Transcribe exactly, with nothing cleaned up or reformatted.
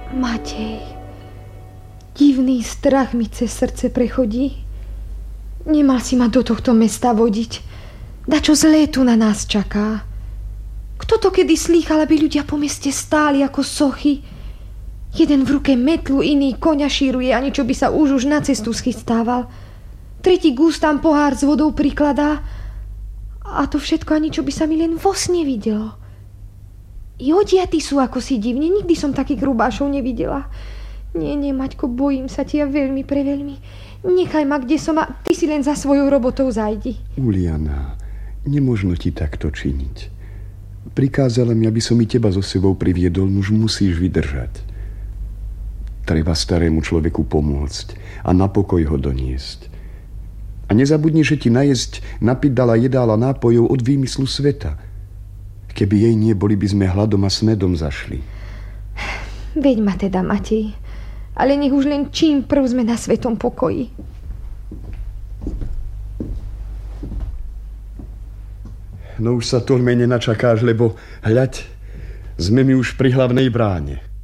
Matej, divný strach mi cez srdce prechodí. Nemal si ma do tohto mesta vodiť. Dačo zlé tu na nás čaká. Kto to kedy slýchal, aby ľudia po meste stáli ako sochy? Jeden v ruke metlu, iný koňa šíruje, ani čo by sa už už na cestu schystával. Tretí gústam pohár s vodou prikladá. A to všetko ani čo by sa mi len vo sne videlo. I odiaty sú ako si divne, nikdy som takých grubášov nevidela. Nie, nie, Maťko, bojím sa tia veľmi, preveľmi. Nechaj ma, kde som a ty si len za svojou robotou zajdi. Uliana, nemožno ti takto činiť. Prikázala mi, aby som i teba so sebou priviedol, už musíš vydržať. Treba starému človeku pomôcť a na pokoj ho doniesť. A nezabudni, že ti najesť, napiť dala jedála nápojov od výmyslu sveta. Keby jej nie, boli by sme hladom a smedom zašli. Veď ma teda, Matej, ale nech už len čím prv sme na svetom pokoji. No už sa toľme nenačakáš, lebo hľaď, sme mi už pri hlavnej bráne.